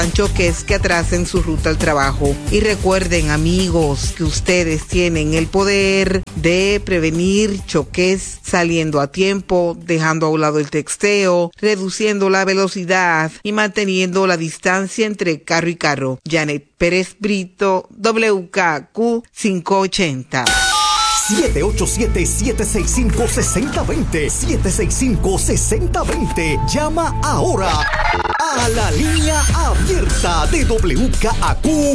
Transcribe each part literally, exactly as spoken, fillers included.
choques que atrasen su ruta al trabajo. Y recuerden, amigos, que ustedes tienen el poder de prevenir choques saliendo a tiempo, dejando a un lado el texteo, reduciendo la velocidad y manteniendo la distancia entre carro y carro. Janet Pérez Brito, W K Q quinientos ochenta. siete ocho siete, siete seis cinco, seis cero dos cero, siete seis cinco, seis cero dos cero. Llama ahora a la línea abierta de W K Q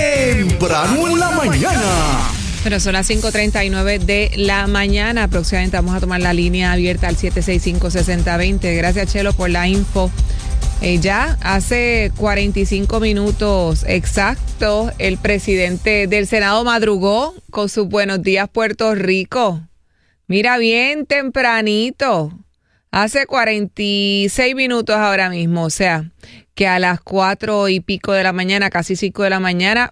temprano en la mañana. Pero son las cinco treinta y nueve de la mañana. Próximamente vamos a tomar la línea abierta al siete seis cinco, seis cero dos cero. Gracias, Chelo, por la info. Eh, ya hace cuarenta y cinco minutos exactos, el presidente del Senado madrugó con sus buenos días Puerto Rico. Mira, bien tempranito. Hace cuarenta y seis minutos ahora mismo. O sea, que a las cuatro y pico de la mañana, casi cinco de la mañana,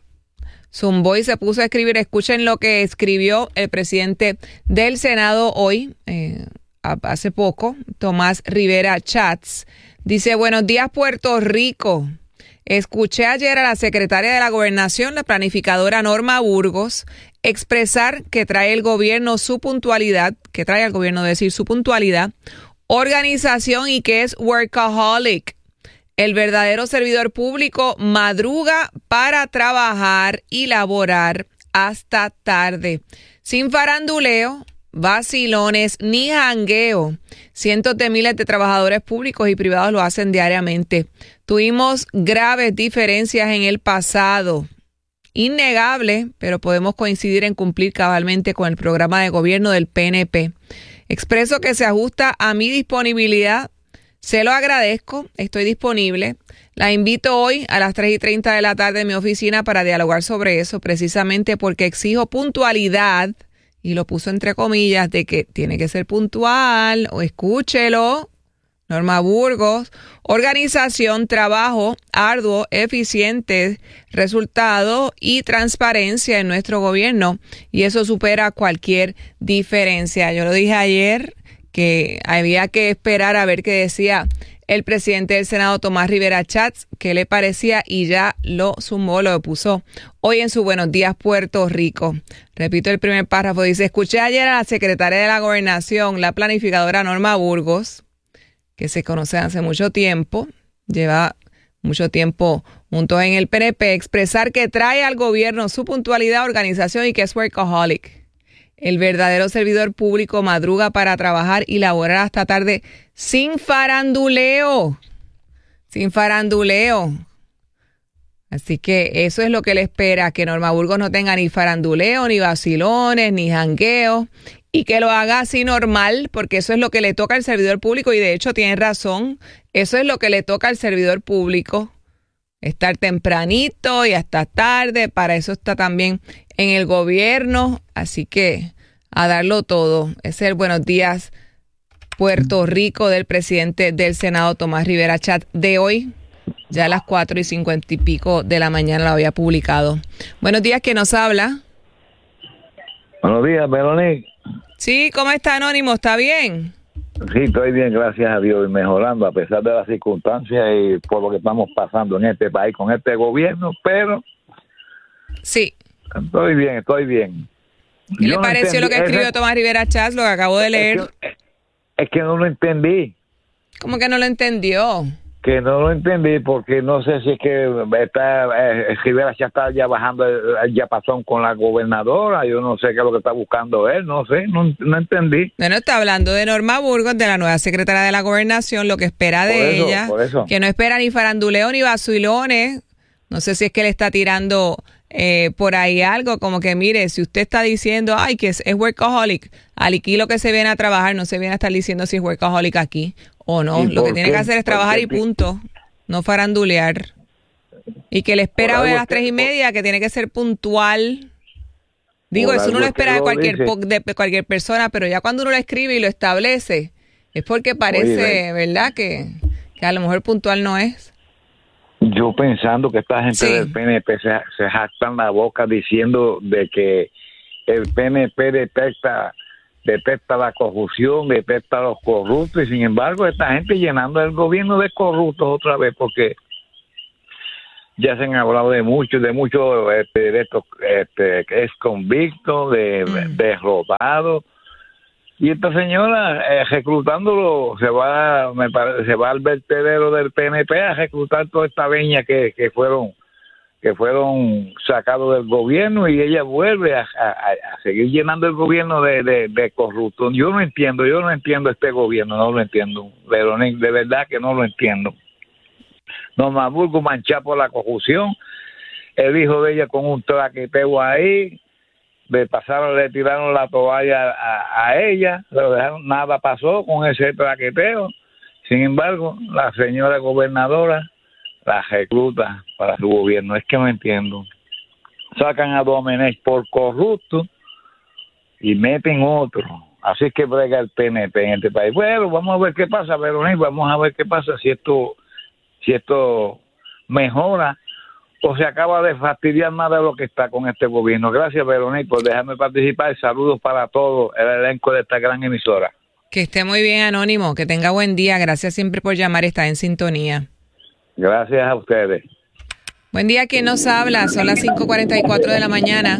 zumbó y se puso a escribir. Escuchen lo que escribió el presidente del Senado hoy, eh, hace poco, Tomás Rivera Chats. Dice, buenos días Puerto Rico. Escuché ayer a la secretaria de la Gobernación, la planificadora Norma Burgos, expresar que trae el gobierno su puntualidad, que trae al gobierno decir su puntualidad, organización y que es workaholic. El verdadero servidor público madruga para trabajar y laborar hasta tarde, sin faranduleo, vacilones ni jangueo. Cientos de miles de trabajadores públicos y privados lo hacen diariamente. Tuvimos graves diferencias en el pasado. Innegable, pero podemos coincidir en cumplir cabalmente con el programa de gobierno del P N P. Expreso que se ajusta a mi disponibilidad. Se lo agradezco, estoy disponible. La invito hoy a las tres y treinta de la tarde en mi oficina para dialogar sobre eso, precisamente porque exijo puntualidad. Y lo puso entre comillas de que tiene que ser puntual, o escúchelo, Norma Burgos, organización, trabajo arduo, eficiente, resultado y transparencia en nuestro gobierno. Y eso supera cualquier diferencia. Yo lo dije ayer que había que esperar a ver qué decía el presidente del Senado, Tomás Rivera Chats, qué le parecía, y ya lo sumó, lo puso hoy en su Buenos Días Puerto Rico. Repito el primer párrafo, dice, escuché ayer a la secretaria de la Gobernación, la planificadora Norma Burgos, que se conoce hace mucho tiempo, lleva mucho tiempo juntos en el P N P, expresar que trae al gobierno su puntualidad, organización y que es workaholic. El verdadero servidor público madruga para trabajar y laborar hasta tarde sin faranduleo. Sin faranduleo. Así que eso es lo que le espera, que Norma Burgos no tenga ni faranduleo, ni vacilones, ni jangueo, y que lo haga así normal, porque eso es lo que le toca al servidor público, y de hecho tiene razón, eso es lo que le toca al servidor público, estar tempranito y hasta tarde, para eso está también en el gobierno, así que a darlo todo. Ese es el Buenos Días Puerto Rico del presidente del Senado, Tomás Rivera Chat, de hoy, ya a las cuatro y cincuenta y pico de la mañana lo había publicado. Buenos días, ¿quién nos habla? Buenos días, Verónica. Sí, ¿cómo está, Anónimo? ¿Está bien? Sí, estoy bien, gracias a Dios, y mejorando a pesar de las circunstancias y por lo que estamos pasando en este país con este gobierno, pero sí, estoy bien, estoy bien. ¿Qué Yo le no pareció entendí, lo que escribió ese, Tomás Rivera Chats, lo que acabo de leer? Es que, es que no lo entendí. ¿Cómo que no lo entendió? Que no lo entendí porque no sé si es que está eh, Rivera ya está ya bajando el, el yapazón con la gobernadora, yo no sé qué es lo que está buscando él, no sé, no, no entendí. Bueno, está hablando de Norma Burgos, de la nueva secretaria de la Gobernación, lo que espera de por eso, ella, por eso. que no espera ni faranduleo ni vacilones. No sé si es que le está tirando eh, por ahí algo, como que mire, si usted está diciendo, ay, que es, es workaholic, aquí lo que se viene a trabajar, no se viene a estar diciendo si es workaholic aquí o no. Lo que tiene que hacer es trabajar y punto, no farandulear. Y que le espera hoy a las tres y media, que tiene que ser puntual. Digo, eso uno lo espera de cualquier, po, de cualquier persona, pero ya cuando uno lo escribe y lo establece, es porque parece, Oye, ¿verdad? Que, que a lo mejor puntual no es. Yo pensando que esta gente sí. del P N P se, se jactan la boca diciendo de que el P N P detecta detecta la corrupción, detecta a los corruptos, y sin embargo esta gente llenando el gobierno de corruptos otra vez, porque ya se han hablado de muchos, de muchos este, de estos este, ex convictos, de, mm. de robados. Y esta señora, eh, reclutándolo, se va me parece, se va al vertedero del P N P a reclutar toda esta veña que, que fueron que fueron sacados del gobierno, y ella vuelve a, a, a seguir llenando el gobierno de, de, de corruptos. Yo no entiendo, yo no entiendo este gobierno, no lo entiendo, Verónica, de verdad que no lo entiendo. Norma Burgos manchada por la corrupción, el hijo de ella con un traqueteo ahí, le pasaron, le tiraron la toalla a, a ella, lo dejaron, nada pasó con ese traqueteo. Sin embargo, la señora gobernadora la recluta para su gobierno. Es que no entiendo. Sacan a Domenech por corrupto y meten otro. Así que brega el P N P en este país. Bueno, vamos a ver qué pasa, Verónica, vamos a ver qué pasa si esto, si esto mejora o se acaba de fastidiar más de lo que está con este gobierno. Gracias, Verónica, por dejarme participar. Saludos para todo el elenco de esta gran emisora. Que esté muy bien, Anónimo. Que tenga buen día. Gracias siempre por llamar. Está en sintonía. Gracias a ustedes. Buen día, ¿quién nos habla? Son las cinco cuarenta y cuatro de la mañana.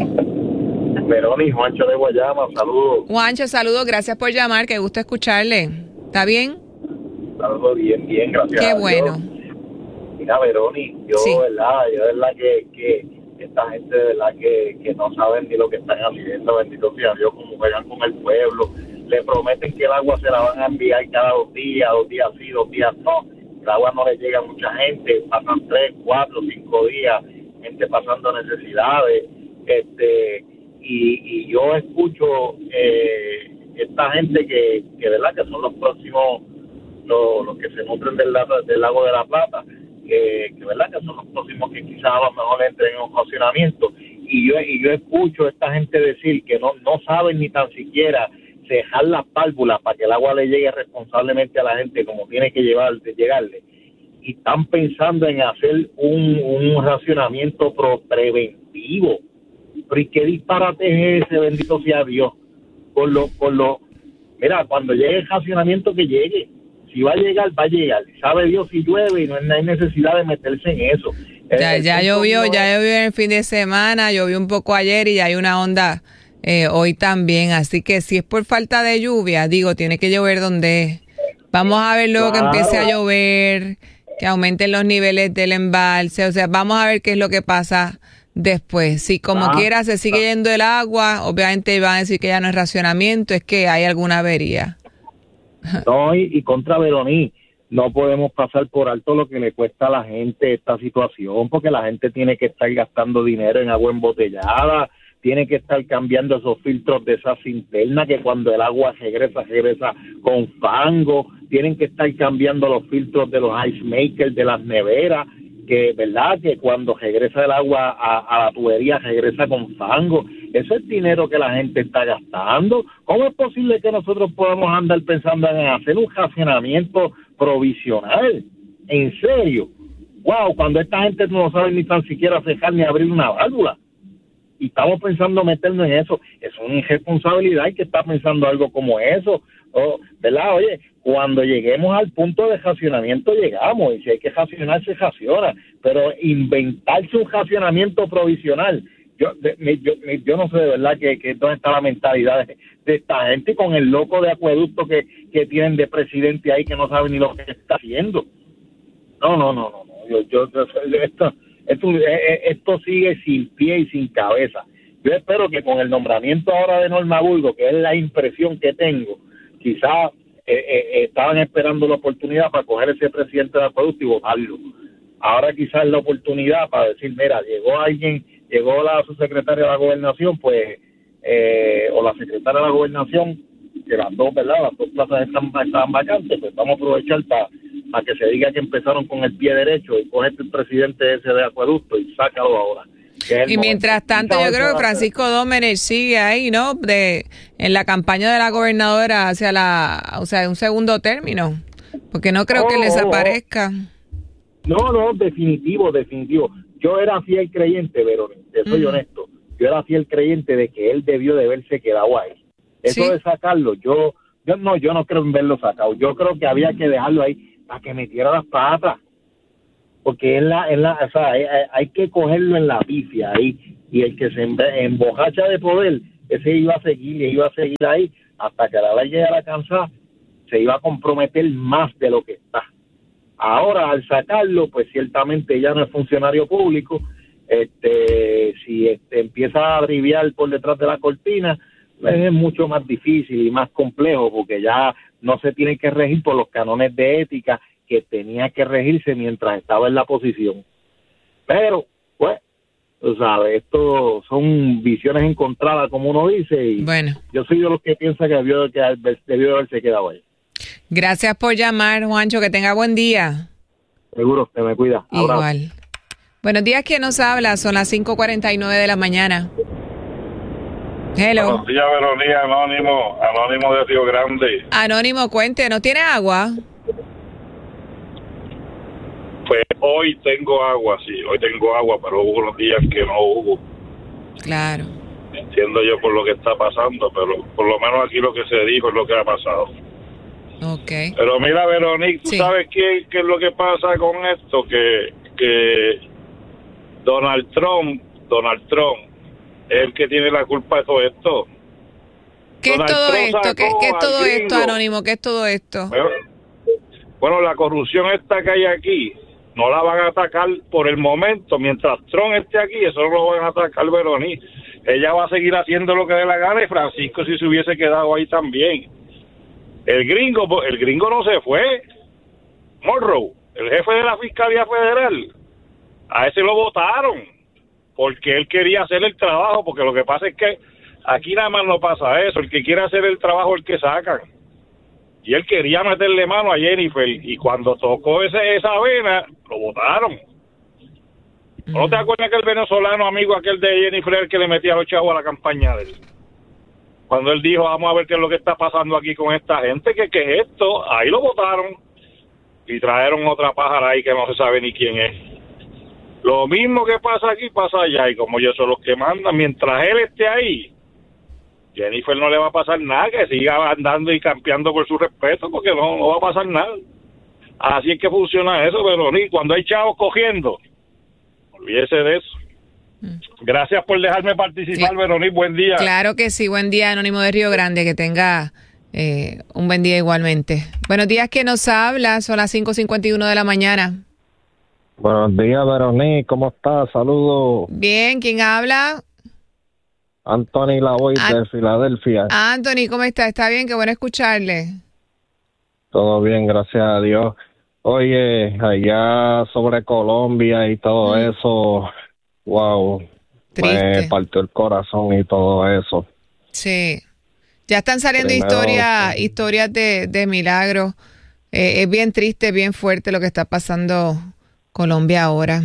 Verónica, Juancho de Guayama, saludos. Juancho, saludos, gracias por llamar, que gusto escucharle. ¿Está bien? Saludos, bien, bien, gracias. Qué bueno. Mira, Verónica, yo, sí. verdad, yo, verdad que, que esta gente, de verdad, que, que no saben ni lo que están haciendo, bendito sea Dios, como juegan con el pueblo. Le prometen que el agua se la van a enviar cada dos días, dos días sí, dos días no. El agua no le llega a mucha gente, pasan tres, cuatro, cinco días, gente pasando necesidades, este, y, y yo escucho eh, esta gente que, que verdad que son los próximos, los, los que se nutren del, del lago de la Plata, que, que verdad que son los próximos que quizás a lo mejor entren en un racionamiento, y yo y yo escucho a esta gente decir que no, no saben ni tan siquiera dejar las válvulas para que el agua le llegue responsablemente a la gente como tiene que llevar, llegarle, y están pensando en hacer un, un racionamiento pro preventivo. Pero ¿y qué disparate es ese, bendito sea Dios? Con lo, con lo, mira, cuando llegue el racionamiento, que llegue. Si va a llegar, va a llegar. Sabe Dios si llueve, y no hay necesidad de meterse en eso. Ya, ya llovió, ya llovió en el fin de semana, llovió un poco ayer y ya hay una onda Eh, hoy también, así que si es por falta de lluvia, digo, tiene que llover donde es. Vamos a ver luego claro. que empiece a llover, que aumenten los niveles del embalse, o sea, vamos a ver qué es lo que pasa después. Si como ah, quiera se sigue yendo el agua, obviamente van a decir que ya no es racionamiento, es que hay alguna avería. No, y, y contra Verónica, no podemos pasar por alto lo que le cuesta a la gente esta situación, porque la gente tiene que estar gastando dinero en agua embotellada, tiene que estar cambiando esos filtros de esa cisterna, que cuando el agua regresa, regresa con fango. Tienen que estar cambiando los filtros de los ice makers, de las neveras, que verdad que cuando regresa el agua a, a la tubería regresa con fango. Eso es dinero que la gente está gastando. ¿Cómo es posible que nosotros podamos andar pensando en hacer un racionamiento provisional? ¿En serio? Wow, cuando esta gente no sabe ni tan siquiera cejar ni abrir una válvula. Y estamos pensando meternos en eso. Es una irresponsabilidad y que está pensando algo como eso, oh, ¿verdad? Oye, cuando lleguemos al punto de racionamiento llegamos, y si hay que racionar, se raciona, pero inventarse un racionamiento provisional, yo de, yo, yo no sé de verdad que, que dónde está la mentalidad de, de esta gente, con el loco de acueducto que, que tienen de presidente ahí, que no sabe ni lo que está haciendo. No, no, no, no, no. Yo, yo, esto... Esto, esto sigue sin pie y sin cabeza. Yo espero que con el nombramiento ahora de Norma Burgos, que es la impresión que tengo, quizás eh, eh, estaban esperando la oportunidad para coger ese presidente de acueducto y votarlo. Ahora quizás es la oportunidad para decir, mira, llegó alguien, llegó la subsecretaria de la Gobernación, pues, eh, o la secretaria de la Gobernación, que las dos, ¿verdad? Las dos plazas están, están vacantes, pues vamos a aprovechar para para que se diga que empezaron con el pie derecho y coge el presidente ese de acueducto y sácalo ahora. Y mientras tanto, yo creo que Francisco Domenech sigue ahí, ¿no? De en la campaña de la gobernadora hacia la, o sea, un segundo término, porque no creo oh, que les aparezca. No, no, definitivo, definitivo. Yo era fiel creyente, pero te soy mm. honesto, yo era fiel creyente de que él debió de haberse quedado ahí. Eso ¿sí? de sacarlo, yo, yo no, yo no creo en verlo sacado. Yo creo que había que dejarlo ahí para que metiera las patas. porque es la, es la, o sea, hay, hay que cogerlo en la pifia ahí, y el que se embojacha de poder, ese iba a seguir y iba a seguir ahí hasta que la ley llegara a cansar, se iba a comprometer más de lo que está. Ahora, al sacarlo, pues ciertamente ya no es funcionario público. Este, si este, empieza a driviar por detrás de la cortina, pues es mucho más difícil y más complejo, porque ya no se tiene que regir por los cánones de ética que tenía que regirse mientras estaba en la posición. Pero, pues, tú sabes, esto son visiones encontradas, como uno dice, y bueno, yo soy de los que piensa que debió, que debió de haberse quedado ahí. Gracias por llamar, Juancho, que tenga buen día. Seguro, que me cuida. Abrazo. Igual. Buenos días, ¿quién nos habla? Son las cinco cuarenta y nueve de la mañana. Hello. Buenos días, Verónica, Anónimo, Anónimo de Río Grande. Anónimo, cuente, ¿no tiene agua? Pues hoy tengo agua, sí, hoy tengo agua, pero hubo unos días que no hubo. Claro. Entiendo yo por lo que está pasando, pero por lo menos aquí lo que se dijo es lo que ha pasado. Ok. Pero mira, Verónica, ¿tú sí. sabes qué, qué es lo que pasa con esto? Que, que Donald Trump, Donald Trump, es el que tiene la culpa de todo esto. ¿Qué Donald es todo Trump esto? ¿Qué, qué es todo al esto, gringo. Anónimo? ¿Qué es todo esto? Bueno, bueno, la corrupción esta que hay aquí, no la van a atacar por el momento. Mientras Trump esté aquí, eso no lo van a atacar, Verónica. Ella va a seguir haciendo lo que dé la gana, y Francisco si se hubiese quedado ahí también. El gringo, el gringo no se fue. Monroe, el jefe de la Fiscalía Federal, a ese lo votaron porque él quería hacer el trabajo, porque lo que pasa es que aquí nada más no pasa eso, el que quiere hacer el trabajo es el que sacan, y él quería meterle mano a Jennifer, y cuando tocó ese, esa vena, lo votaron. Mm. ¿No te acuerdas que el venezolano amigo aquel de Jennifer, el que le metía los chavos a la campaña de él? Cuando él dijo, vamos a ver qué es lo que está pasando aquí con esta gente, que qué es esto, ahí lo votaron y trajeron otra pájara ahí que no se sabe ni quién es. Lo mismo que pasa aquí pasa allá, y como ellos son los que mandan, mientras él esté ahí, Jennifer no le va a pasar nada, que siga andando y campeando por su respeto, porque no, no va a pasar nada. Así es que funciona eso, pero ni cuando hay chavos cogiendo, olvídese de eso. Gracias por dejarme participar, sí. Verónica, buen día. Claro que sí, buen día, Anónimo de Río Grande, que tenga eh, un buen día igualmente. Buenos días, ¿quién nos habla? Son las cinco cincuenta y uno de la mañana. Buenos días, Verónica, ¿cómo estás? Saludos. Bien, ¿quién habla? Anthony Lavoy An- de Filadelfia. Anthony, ¿cómo está? ¿Está bien? Qué bueno escucharle. Todo bien, gracias a Dios. Oye, allá sobre Colombia y todo mm. eso, wow, triste. Me partió el corazón y todo eso. Sí, ya están saliendo Primero, historias sí. historias de, de milagros. Eh, es bien triste, bien fuerte lo que está pasando Colombia ahora.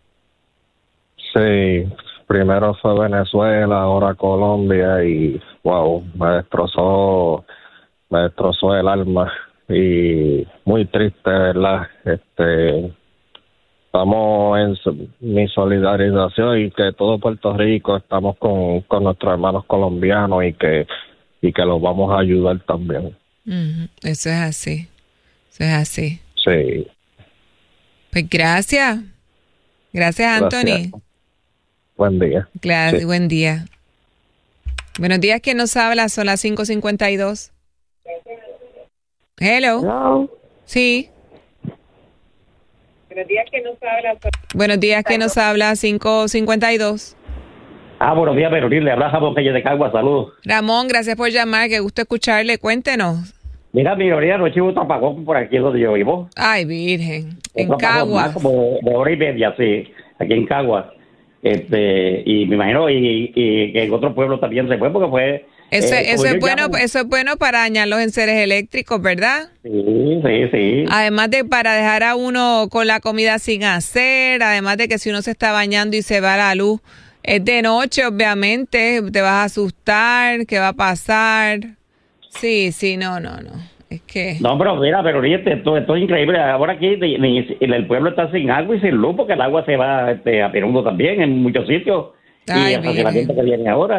Sí, primero fue Venezuela, ahora Colombia y wow, me destrozó, me destrozó el alma y muy triste, ¿verdad? Este, estamos en mi solidarización y que todo Puerto Rico estamos con, con nuestros hermanos colombianos y que y que los vamos a ayudar también. Uh-huh. Eso es así, eso es así. Sí. Pues gracias, gracias Anthony. Gracias. Buen día. Claro, sí. Buen día. Buenos días, ¿quién nos habla? Son las cinco cincuenta y dos. Hello. Hello. Sí. Buenos días, ¿quién nos habla? Buenos días, ¿quién nos habla? cinco cincuenta y dos. Ah, buenos días, Verónica. Le habla Ramón Calle de Cagua. Saludos. Ramón, gracias por llamar. Qué gusto escucharle. Cuéntenos. Mira, mi Verónica, anoche hubo un apagón por aquí donde yo vivo. Ay, virgen. En Otro Cagua. Más, como de hora y media, sí. Aquí en Cagua. Este, y me imagino y, y que en otro pueblo también se fue porque fue... Eso, eh, eso, es bueno, llamo, eso es bueno para dañar los enseres eléctricos, ¿verdad? Sí, sí, sí. Además de para dejar a uno con la comida sin hacer, además de que si uno se está bañando y se va la luz, es de noche, obviamente, te vas a asustar, ¿qué va a pasar? Sí, sí, no, no, no. Es que... No, pero mira, pero esto, esto es increíble. Ahora aquí el pueblo está sin agua y sin luz porque el agua se va este, a Perundo también en muchos sitios. Ay, y el racionamiento que viene ahora.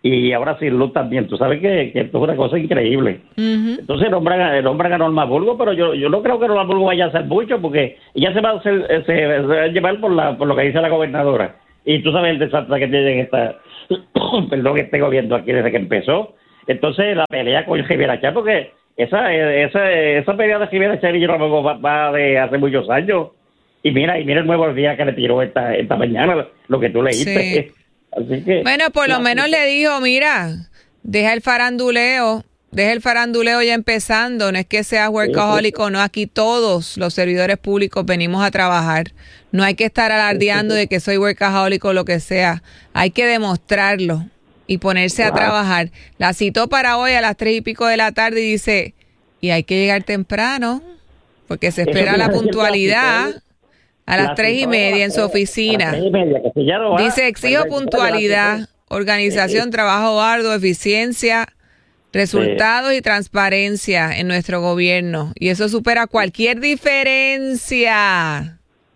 y ahora sin luz también. Tú sabes que, que esto es una cosa increíble. Uh-huh. Entonces nombran, nombran a Norma Burgos, pero yo yo no creo que Norma Burgos vaya a hacer mucho, porque ella se va a, hacer, se, se va a llevar por, la, por lo que dice la gobernadora. Y tú sabes el desastre que tiene esta, perdón, este gobierno aquí desde que empezó. Entonces la pelea con Rivera Chá, porque esa esa esa pelea de Rivera Chá y Norma Burgos va, va de hace muchos años. Y mira, y mira el nuevo día que le tiró esta, esta mañana, lo que tú leíste. Sí. Así que, bueno, por lo menos le dijo, mira, deja el faranduleo, deja el faranduleo ya empezando, no es que seas workahólico, no, aquí todos los servidores públicos venimos a trabajar, no hay que estar alardeando de que soy workahólico o lo que sea, hay que demostrarlo y ponerse a trabajar. La citó para hoy a las tres y pico de la tarde y dice, y hay que llegar temprano, porque se espera la puntualidad. A las tres y media en su oficina. Dice, exijo puntualidad, organización, trabajo arduo, eficiencia, resultados y transparencia en nuestro gobierno. Y eso supera cualquier diferencia.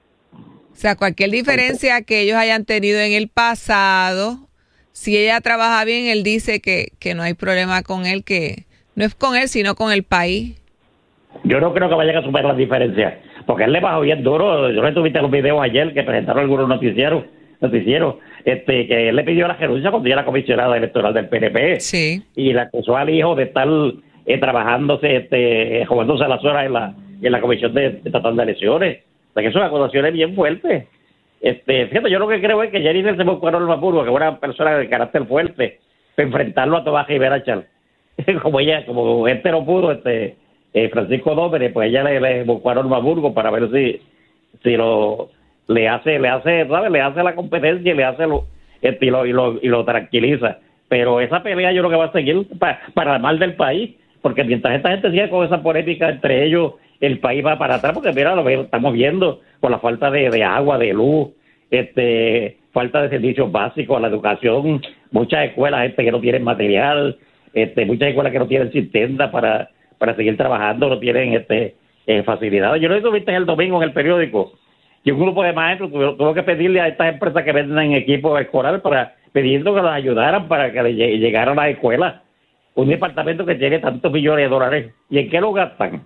O sea, cualquier diferencia que ellos hayan tenido en el pasado. Si ella trabaja bien, él dice que, que no hay problema con él, que no es con él, sino con el país. Yo no creo que vayan a superar las diferencias, porque él le bajó bien duro. Yo le tuviste los videos ayer que presentaron algunos noticieros, noticieros este, que él le pidió la renuncia cuando ya era comisionada electoral del P N P. Sí. Y le acusó al hijo de estar eh, trabajándose, este, jugándose las horas en la, en la comisión de, de estatal de elecciones. O sea, que son acusaciones bien fuertes. Este, fíjate, yo lo que creo es que Jennifer se buscó a Norma Burgos, que es una persona de carácter fuerte, para enfrentarlo a Tomás Rivera Chá. Como ella, como este no pudo, este... Eh, Francisco Dómenes, pues ella le, le buscó a Norma Burgos para ver si si lo le hace le hace ¿sabes? le hace la competencia y le hace lo, este, y, lo, y, lo, y lo tranquiliza. Pero esa pelea yo creo que va a seguir pa, para el mal del país, porque mientras esta gente siga con esa polémica entre ellos, el país va para atrás, porque mira, lo que estamos viendo por la falta de, de agua, de luz, este falta de servicios básicos, la educación, muchas escuelas gente que no tienen material, este muchas escuelas que no tienen cisterna para para seguir trabajando, no tienen este eh, facilidades. Yo no sé si viste el domingo en el periódico, y un grupo de maestros tuvo, tuvo que pedirle a estas empresas que venden equipos escolares para pidiendo que los ayudaran para que le llegaran a las escuelas. Un departamento que tiene tantos millones de dólares. ¿Y en qué lo gastan?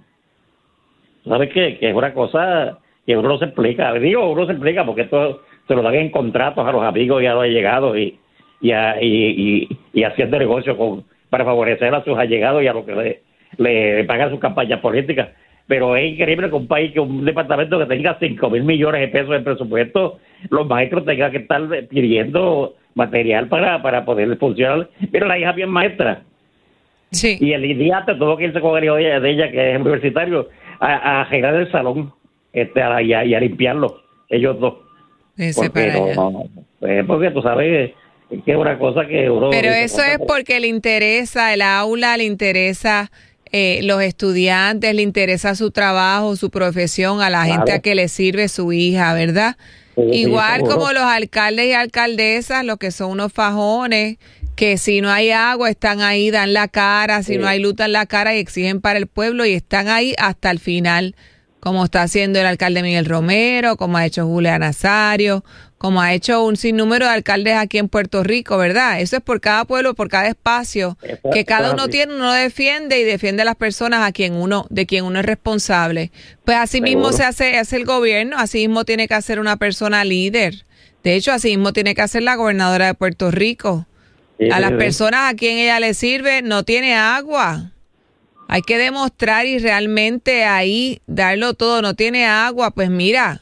¿Sabes qué? Que es una cosa que uno no se explica. Digo, uno se explica porque esto se lo dan en contratos a los amigos y a los allegados y, y, a, y, y, y haciendo negocio con, para favorecer a sus allegados y a los que le le pagan sus campañas políticas. Pero es increíble que un país, que un departamento que tenga cinco mil millones de pesos de presupuesto, los maestros tengan que estar pidiendo material para, para poder funcionar. Pero la hija bien maestra. Sí. Y el idiota tuvo que irse con el hijo de ella, de ella que es universitario, a, a arreglar el salón este, a, y, a, y a limpiarlo, ellos dos. Ese porque, para no, no, pues porque tú sabes que es una cosa que uno... Pero eso es porque le interesa el aula, le interesa... Eh, los estudiantes, le interesa su trabajo, su profesión, a la claro. gente a que le sirve su hija, ¿verdad? Sí, Igual sí, como los alcaldes y alcaldesas, los que son unos fajones, que si no hay agua están ahí, dan la cara, si sí. no hay luz dan la cara y exigen para el pueblo y están ahí hasta el final, como está haciendo el alcalde Miguel Romero, como ha hecho Julia Nazario, como ha hecho un sinnúmero de alcaldes aquí en Puerto Rico, ¿verdad? Eso es por cada pueblo, por cada espacio Exacto. que cada uno tiene, uno defiende y defiende a las personas a quien uno, de quien uno es responsable. Pues así Seguro. mismo se hace, hace el gobierno, así mismo tiene que hacer una persona líder. De hecho, así mismo tiene que hacer la gobernadora de Puerto Rico. Sí, a las sí, personas a quien ella le sirve no tiene agua. Hay que demostrar y realmente ahí darlo todo. No tiene agua, pues mira,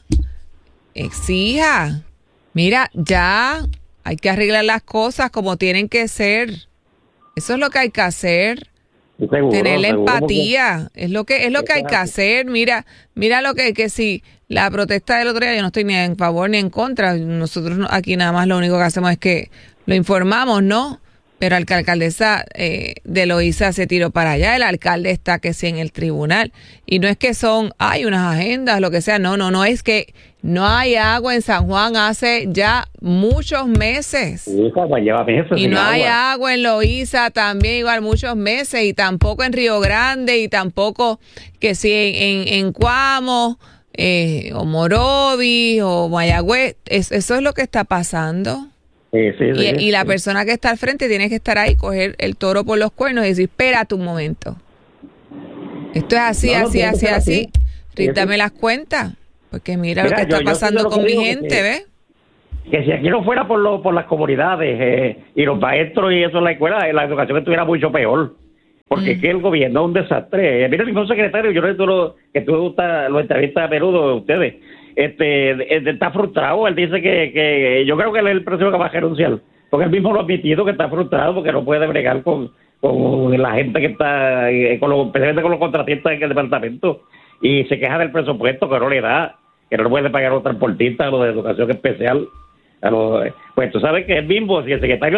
exija. Mira, ya hay que arreglar las cosas como tienen que ser. Eso es lo que hay que hacer. Seguro, Tener la empatía. Porque... Es lo que es lo que hay que hacer. Mira, mira lo que que si la protesta del otro día, yo no estoy ni en favor ni en contra. Nosotros aquí nada más lo único que hacemos es que lo informamos, ¿no? Pero la alcaldesa eh, de Loíza se tiró para allá, el alcalde está que sí en el tribunal. Y no es que son, hay unas agendas, lo que sea, no, no, no es que no hay agua en San Juan hace ya muchos meses. Sí, pues lleva meses y no agua. Hay agua en Loíza también igual muchos meses, y tampoco en Río Grande, y tampoco que sí en, en, en Cuamo, eh, o Morovis, o Mayagüez. Es, eso es lo que está pasando. Sí, sí, y, sí, y la sí. persona que está al frente tiene que estar ahí, coger el toro por los cuernos y decir, espérate un momento. Esto es así, No, no, así, tiene que así, ser así. así. Rítame las cuentas, porque mira, Mira, lo que yo- está yo pasando sí lo con que mi digo gente, que- ¿ves? Que si aquí no fuera por lo, por las comunidades eh, y los maestros y eso en la escuela, la educación estuviera mucho peor. Porque Mm. es que el gobierno es un desastre. Eh, mira, el mismo secretario, yo no sé tú lo, que tú gusta, lo entrevistas a menudo ustedes, este, eh, está frustrado. Él dice que, que yo creo que él es el próximo que va a renunciar. Porque él mismo lo ha admitido que está frustrado porque no puede bregar con, con la gente que está, eh, con los, especialmente con los contratistas en el departamento. Y se queja del presupuesto que no le da, que no le puede pagar a los transportistas, a los de educación especial. A los, pues tú sabes que el mismo, si el secretario